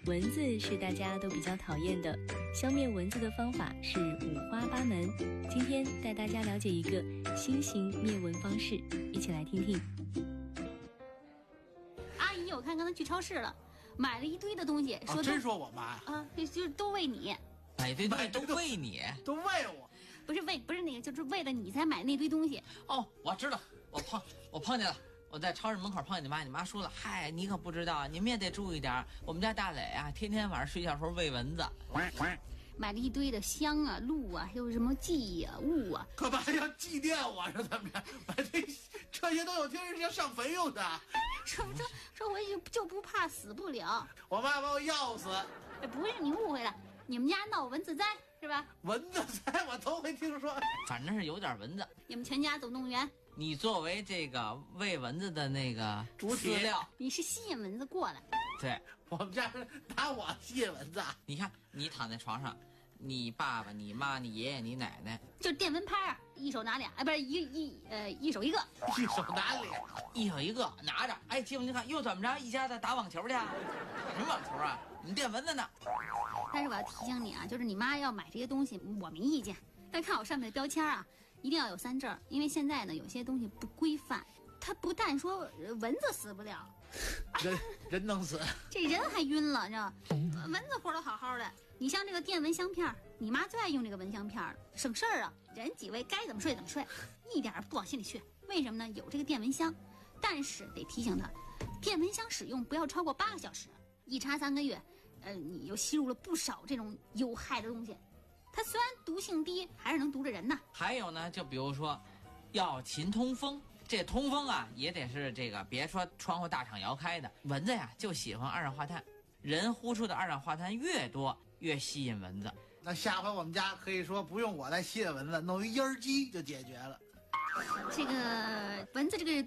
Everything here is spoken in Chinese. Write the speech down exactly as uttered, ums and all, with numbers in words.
蚊子是大家都比较讨厌的，消灭蚊子的方法是五花八门。今天带大家了解一个新型灭蚊方式，一起来听听。 阿姨，我看刚才去超市了，买了一堆的东西，说、 哦、真说我妈啊，就是都为你， 买一堆东西都为你， 都为我， 不是为不是那个，就是为了你才买那堆东西。 哦，我知道，我碰我碰见了。我在超市门口碰见你妈，你妈说了，嗨，你可不知道，你们也得注意点。我们家大磊啊，天天晚上睡觉时候喂蚊子， 买了一堆的香啊、露啊，还有什么祭啊、物啊， 可把要祭奠我是怎么着？把这这些都有，听是要上坟用的。 说说说回去就不怕死不了。 我妈把我药死。 哎，不是你误会了，你们家闹蚊子灾是吧？ 蚊子灾我头回听说， 反正是有点蚊子。 你们全家总动员。 你作为这个喂蚊子的那个主饲料， 你是吸引蚊子过来。 对， 我们家拿我吸引蚊子。 你看，你躺在床上，你爸爸、你妈、你爷爷、你奶奶， 就是电蚊拍，一手拿俩，哎，不是一一呃一手一个， 一手拿俩， 一手一个拿着。哎，媳妇，你看又怎么着？一家子打网球去？打什么网球啊？你们电蚊子呢？ 但是我要提醒你啊，就是你妈要买这些东西，我没意见，但看我上面的标签啊。一定要有三证，因为现在呢有些东西不规范，它不但说蚊子死不了， 人人能死， 这人还晕了，你知道？蚊子活得好好的。你像这个电蚊香片，你妈最爱用这个蚊香片了，省事儿啊。人几位该怎么睡怎么睡，一点不往心里去。为什么呢？有这个电蚊香，但是得提醒他，电蚊香使用不要超过八个小时，一插三个月，呃，你又吸入了不少这种有害的东西。它虽然毒性低，还是能毒着人呢。 还有呢，就比如说，要勤通风。这通风啊，也得是这个，别说窗户大敞摇开的。蚊子呀，就喜欢二氧化碳，人呼出的二氧化碳越多，越吸引蚊子。 那下回我们家可以说不用我来吸引蚊子，弄一烟机就解决了。 这个蚊子这个